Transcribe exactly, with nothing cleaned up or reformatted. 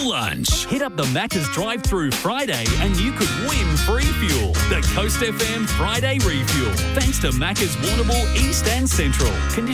lunch. Hit up the Macca's drive-through Friday and you could win free fuel. The Coast F M Friday Refuel. Thanks to Macca's Warrnambool East and Central.